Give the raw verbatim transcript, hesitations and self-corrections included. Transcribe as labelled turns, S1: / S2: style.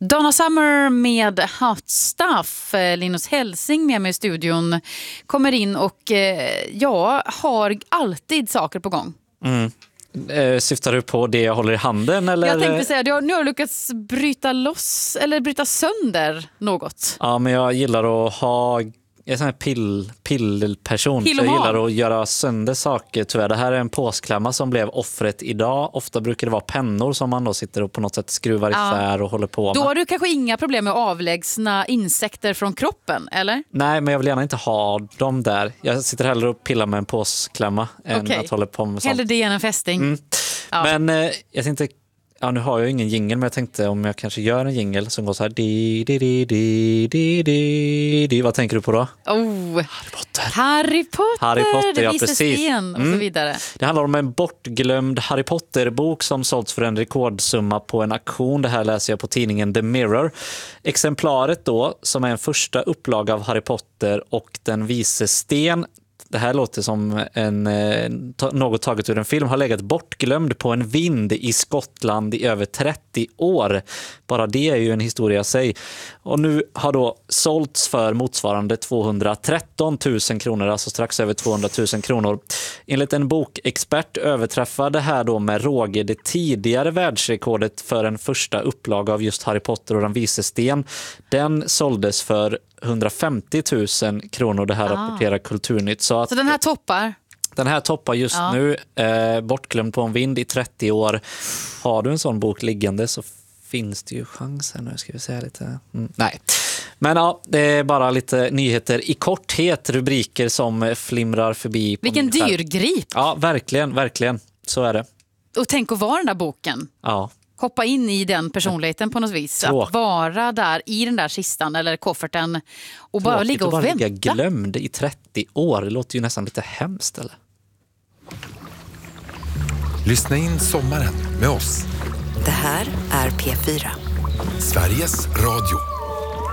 S1: Donna Summer med Hot Stuff. Linus Helsing med mig i studion kommer in och eh, jag har alltid saker på gång.
S2: Mm. Eh, syftar du på det jag håller i handen? Eller?
S1: Jag tänkte säga, du, nu har du lyckats bryta loss eller bryta sönder något.
S2: Ja, men jag gillar att ha... Jag är en sån här pill, pillperson. Så jag gillar att göra sönder saker. Tyvärr. Det här är en påsklämma som blev offret idag. Ofta brukar det vara pennor som man då sitter och på något sätt skruvar isär och håller på med.
S1: Då har du kanske inga problem med att avlägsna insekter från kroppen, eller?
S2: Nej, men jag vill gärna inte ha dem där. Jag sitter hellre och pillar med en påsklämma än
S1: okay.
S2: att hålla på med sånt.
S1: Hellre det än en fästing.
S2: Mm.
S1: Ja.
S2: Men eh, jag tänkte... Ja, nu har jag ingen jingle, men jag tänkte om jag kanske gör en jingle som går så här di di di di di di di. Vad tänker du på då?
S1: Oh,
S2: Harry Potter.
S1: Harry Potter,
S2: Harry Potter, ja,
S1: Vise
S2: precis.
S1: Sten och så vidare. Mm.
S2: Det handlar om en bortglömd Harry Potter-bok som sålts för en rekordsumma på en auktion. Det här läser jag på tidningen The Mirror. Exemplaret då, som är en första upplaga av Harry Potter och den Vise Sten. Det här låter som en, eh, något taget ur en film. Har legat bortglömd på en vind i Skottland i över trettio år. Bara det är ju en historia i sig. Och nu har då sålts för motsvarande tvåhundratretton tusen kronor, alltså strax över tvåhundra tusen kronor. Enligt en bokexpert överträffar det här då med råge det tidigare världsrekordet för en första upplaga av just Harry Potter och den Vise Sten. Den såldes för hundrafemtio tusen kronor, det här ah. rapporterar Kulturnytt. Så, att,
S1: så den här toppar?
S2: Den här toppar just ja. nu, eh, bortglömd på en vind i trettio år. Har du en sån bok liggande så finns det ju chanser. Nu ska vi säga lite. Mm, nej. Men ja, det är bara lite nyheter i korthet, rubriker som flimrar förbi. På
S1: Vilken dyrgrip!
S2: Ja, verkligen, verkligen. Så är det.
S1: Och tänk att vara den där boken.
S2: Ja.
S1: Hoppa in i den personligheten på något vis. Tråk. Att vara där i den där kistan eller kofferten och bara
S2: Tråkigt
S1: ligga och
S2: bara
S1: vänta.
S2: Ligga glömd i trettio år. Det låter ju nästan lite hemskt, eller?
S3: Lyssna in sommaren med oss.
S4: Det här är P fyra.
S3: Sveriges Radio.